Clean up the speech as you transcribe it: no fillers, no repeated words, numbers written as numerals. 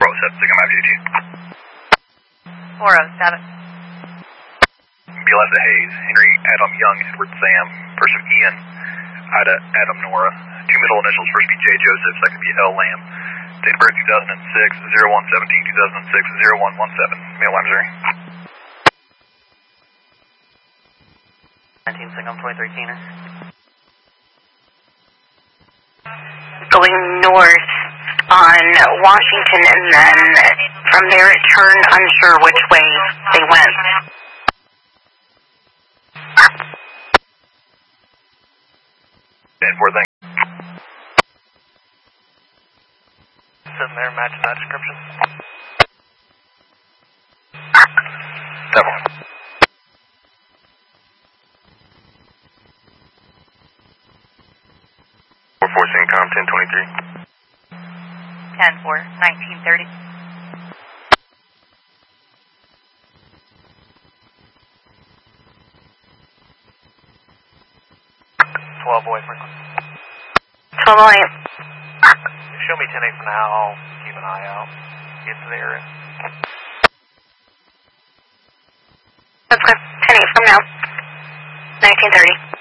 407, Sigma FGT. 407. BLS Hayes, Henry Adam Young, Edward Sam, first of Ian, Ida Adam Nora, 2 middle initials, first be J Joseph, second be L Lamb, date of birth 2006, 01/17/2006, 0117, Mail Missouri. 19 Sigma 23 Keener. Going north on Washington, and then from there it turned, unsure which way they went. 10-4, thanks. Sitting there matching that description. Devil. 4-4, Syncom 1023. 10-4, 1930. Boy frequency. 12 light. Show me 10-8 for now. I'll keep an eye out. Get to the area. That's good. 10-8 from now. 1930.